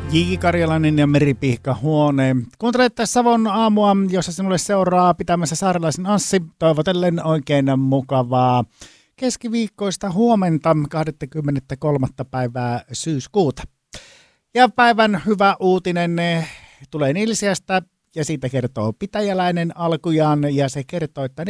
J. Karjalainen ja Meripihka Huone. Kuuntelette Savon aamua, jossa sinulle seuraa pitämässä Saarelaisen Anssi. Toivotellen oikein mukavaa keskiviikkoista huomenta 23. päivää syyskuuta. Ja päivän hyvä uutinen tulee Nilsiästä ja siitä kertoo pitäjäläinen alkujaan ja se kertoo, että